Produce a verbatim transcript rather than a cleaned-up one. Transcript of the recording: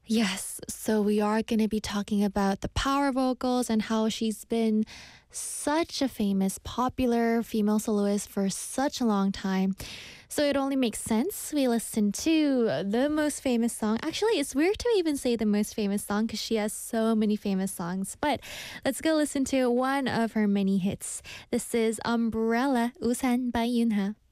Yes, so we are going to be talking about the power vocals and how she's been such a famous, popular female soloist for such a long time. So it only makes sense we listen to the most famous song. Actually, it's weird to even say the most famous song because she has so many famous songs. But let's go listen to one of her many hits. This is Umbrella, Usan by Yunha.